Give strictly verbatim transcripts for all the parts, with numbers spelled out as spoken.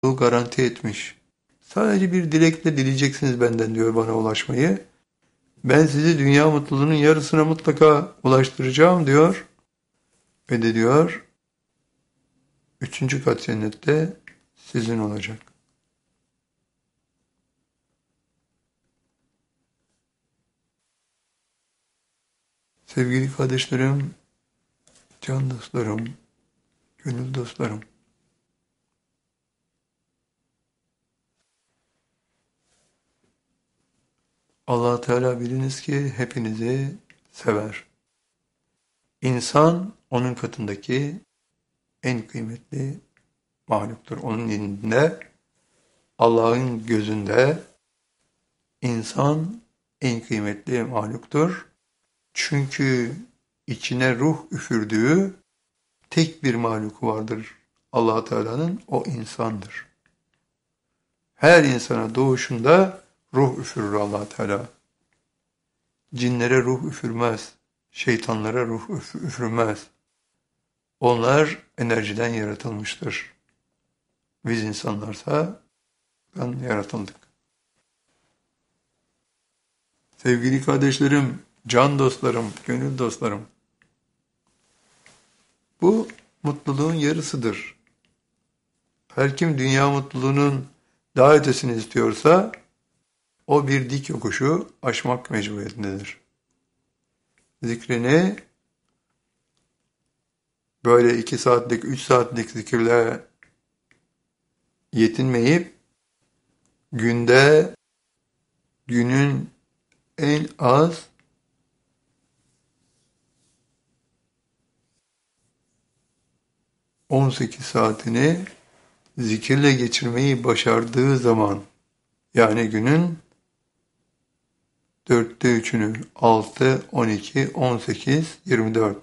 garanti etmiş. Sadece bir dilekle dileyeceksiniz benden diyor bana ulaşmayı. Ben sizi dünya mutluluğunun yarısına mutlaka ulaştıracağım diyor. Ve de diyor, üçüncü kat cennette sizin olacak. Sevgili kardeşlerim, can dostlarım, gönül dostlarım. Allah Teala biliniz ki hepinizi sever. İnsan onun katındaki en kıymetli mahluktur. Onun indinde, Allah'ın gözünde insan en kıymetli mahluktur. Çünkü içine ruh üfürdüğü tek bir mahluku vardır Allah Teala'nın, o insandır. Her insana doğuşunda ruh üfürür Allah Teala. Cinlere ruh üfürmez, şeytanlara ruh üfürmez. Onlar enerjiden yaratılmıştır. Biz insanlarsa yaratıldık. Sevgili kardeşlerim, can dostlarım, gönül dostlarım, bu mutluluğun yarısıdır. Her kim dünya mutluluğunun daha ötesini istiyorsa, o bir dik yokuşu aşmak mecburiyetindedir. Zikrini böyle iki saatlik, üç saatlik zikirle yetinmeyip, günde, günün en az on sekiz saatini zikirle geçirmeyi başardığı zaman, yani günün dörtte üçünü, altı, on iki, on sekiz, yirmi dört.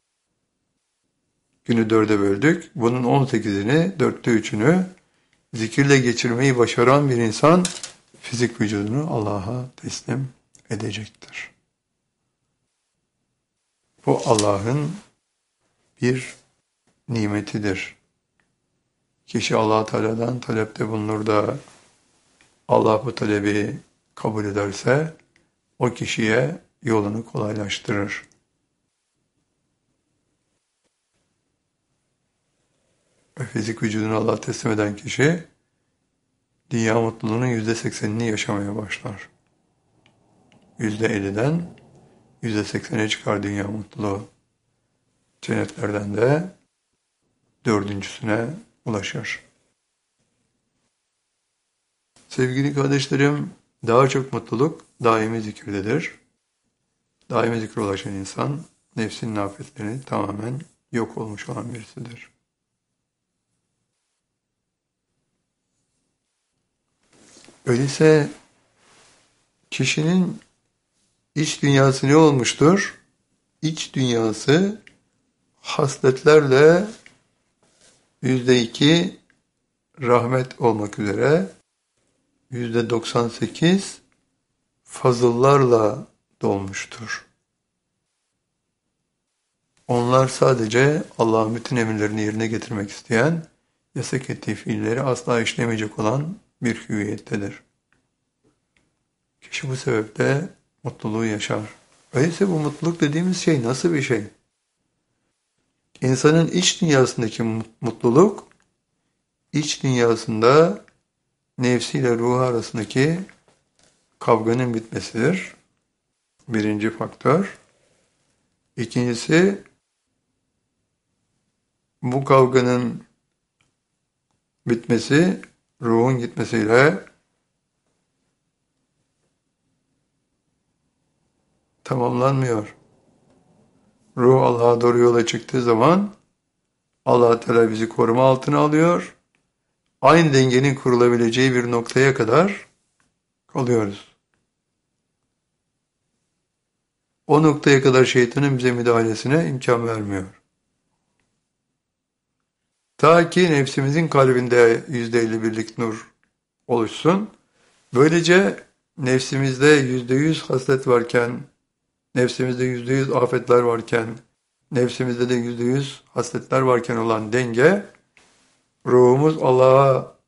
Günü dörde böldük. Bunun on sekizini, dörtte üçünü zikirle geçirmeyi başaran bir insan fizik vücudunu Allah'a teslim edecektir. Bu Allah'ın bir nimetidir. Kişi Allah Teala'dan talepte bulunur da Allah bu talebi kabul ederse o kişiye yolunu kolaylaştırır. Ve fizik vücudunu Allah'a teslim eden kişi dünya mutluluğunun yüzde seksenini yaşamaya başlar. Yüzde elliden yüzde seksene çıkar dünya mutluluğu. Cennetlerden de dördüncüsüne ulaşır. Sevgili kardeşlerim, daha çok mutluluk daimi zikirdedir. Daimi zikre ulaşan insan, nefsinin afetlerini tamamen yok olmuş olan birisidir. Öyleyse kişinin iç dünyası ne olmuştur? İç dünyası hasletlerle yüzde iki rahmet olmak üzere yüzde doksan sekiz fazıllarla dolmuştur. Onlar sadece Allah'ın bütün emirlerini yerine getirmek isteyen, yasak ettiği fiilleri asla işlemeyecek olan bir hüviyettedir. Kişi bu sebeple mutluluğu yaşar. Öyleyse bu mutluluk dediğimiz şey nasıl bir şey? İnsanın iç dünyasındaki mutluluk, iç dünyasında nefsiyle ruhu arasındaki kavganın bitmesidir. Birinci faktör. İkincisi, bu kavganın bitmesi, ruhun gitmesiyle tamamlanmıyor. Ruh Allah'a doğru yola çıktığı zaman Allah Teala bizi koruma altına alıyor. Aynı dengenin kurulabileceği bir noktaya kadar kalıyoruz. O noktaya kadar şeytanın bize müdahalesine imkan vermiyor. Ta ki nefsimizin kalbinde yüzde elli birlik nur oluşsun. Böylece nefsimizde yüzde yüz haslet varken, nefsimizde yüzde yüz afetler varken, nefsimizde de yüzde yüz hasletler varken olan denge, ruhumuz Allah'a